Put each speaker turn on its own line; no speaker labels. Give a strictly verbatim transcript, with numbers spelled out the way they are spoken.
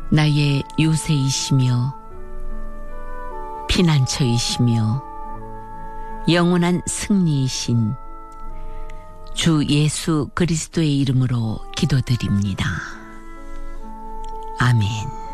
나의 요새이시며 피난처이시며 영원한 승리이신 주 예수 그리스도의 이름으로 기도드립니다. 아멘.